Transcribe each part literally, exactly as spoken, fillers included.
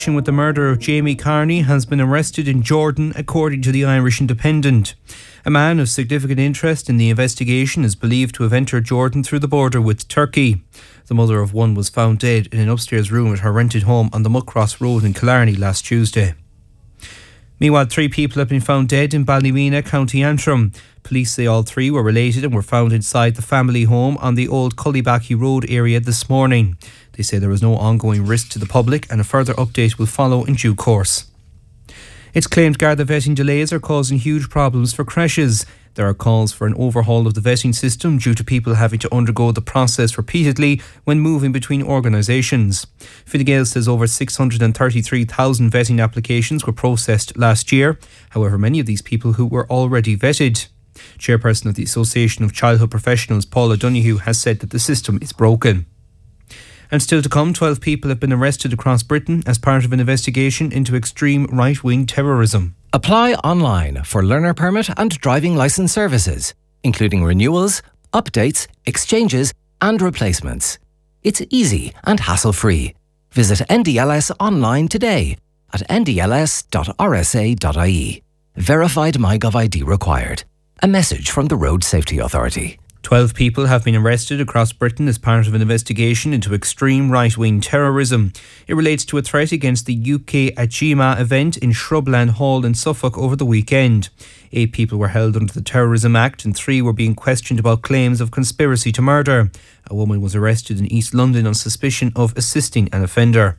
with the murder of Jamie Carney has been arrested in Jordan, according to the Irish Independent. A man of significant interest in the investigation is believed to have entered Jordan through the border with Turkey. The mother of one was found dead in an upstairs room at her rented home on the Muckross Road in Killarney last Tuesday. Meanwhile, three people have been found dead in Ballymena, County Antrim. Police say all three were related and were found inside the family home on the old Cullybackey Road area this morning. They say there was no ongoing risk to the public and a further update will follow in due course. It's claimed Garda vetting delays are causing huge problems for creches. There are calls for an overhaul of the vetting system due to people having to undergo the process repeatedly when moving between organisations. Fine Gael says over six hundred thirty-three thousand vetting applications were processed last year. However, many of these people who were already vetted. Chairperson of the Association of Childhood Professionals, Paula Donoghue, has said that the system is broken. And still to come, twelve people have been arrested across Britain as part of an investigation into extreme right-wing terrorism. Apply online for learner permit and driving licence services, including renewals, updates, exchanges and replacements. It's easy and hassle-free. Visit N D L S online today at n d l s dot r s a dot i e. Verified MyGov I D required. A message from the Road Safety Authority. Twelve people have been arrested across Britain as part of an investigation into extreme right-wing terrorism. It relates to a threat against the U K Ajima event in Shrubland Hall in Suffolk over the weekend. Eight people were held under the Terrorism Act and three were being questioned about claims of conspiracy to murder. A woman was arrested in East London on suspicion of assisting an offender.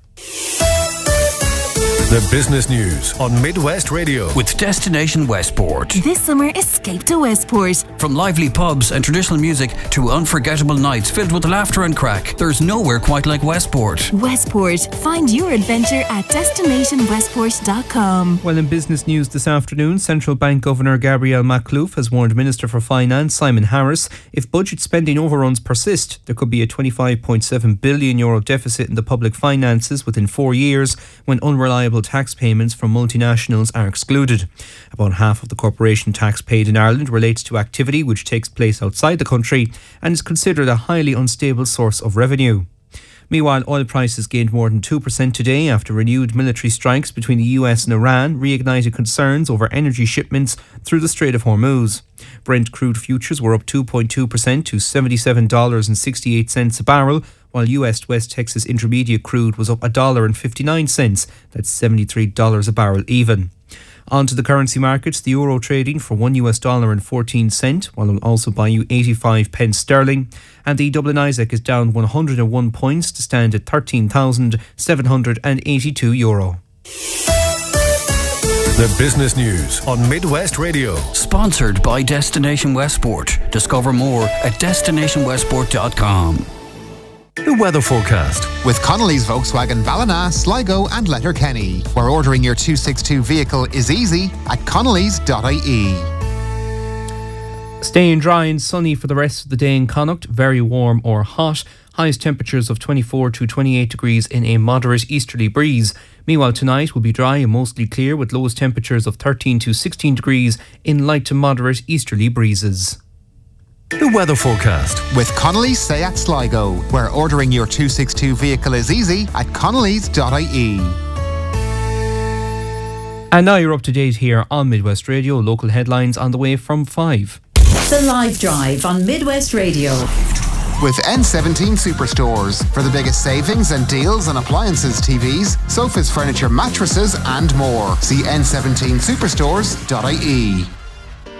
The business news on Midwest Radio with Destination Westport. This summer, escape to Westport. From lively pubs and traditional music to unforgettable nights filled with laughter and crack, there's nowhere quite like Westport. Westport. Find your adventure at destination westport dot com. Well, in business news this afternoon, Central Bank Governor Gabrielle McAlouf has warned Minister for Finance Simon Harris if budget spending overruns persist, there could be a twenty-five point seven billion euro deficit in the public finances within four years when unreliable tax payments from multinationals are excluded. About half of the corporation tax paid in Ireland relates to activity which takes place outside the country and is considered a highly unstable source of revenue. Meanwhile, oil prices gained more than two percent today after renewed military strikes between the U S and Iran reignited concerns over energy shipments through the Strait of Hormuz. Brent crude futures were up two point two percent to seventy-seven dollars and sixty-eight cents a barrel, while U S West Texas Intermediate crude was up one dollar and fifty-nine cents, that's seventy-three dollars a barrel even. On to the currency markets, the euro trading for one U S dollar and fourteen cent, while it will also buy you eighty-five pence sterling, and the Dublin Isaac is down one hundred and one points to stand at thirteen thousand seven hundred eighty-two euro. The business news on Midwest Radio. Sponsored by Destination Westport. Discover more at destination westport dot com. The weather forecast with Connolly's Volkswagen Ballina, Sligo and Letterkenny, where ordering your two sixty-two vehicle is easy at connellys dot I E. Staying dry and sunny for the rest of the day in Connacht, very warm or hot. Highest temperatures of twenty-four to twenty-eight degrees in a moderate easterly breeze. Meanwhile, tonight will be dry and mostly clear with lowest temperatures of thirteen to sixteen degrees in light to moderate easterly breezes. The weather forecast with Connolly's Seat Sligo, where ordering your two sixty-two vehicle is easy at connellys dot I E. And now you're up to date here on Midwest Radio. Local headlines on the way from five. The Live Drive on Midwest Radio. With N seventeen Superstores for the biggest savings and deals on appliances, T Vs, sofas, furniture, mattresses and more. See n seventeen superstores dot I E.